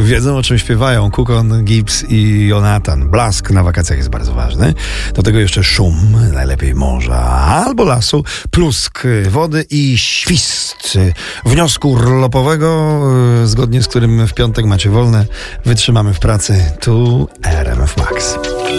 wiedzą, o czym śpiewają. Kukon, Gibbs i Jonathan. Blask na wakacjach jest bardzo ważny. Do tego jeszcze szum, najlepiej morza albo lasu, plusk wody i świst wniosku urlopowego, zgodnie z którym w piątek macie wolne. Wytrzymamy w pracy. Tu RMF Max.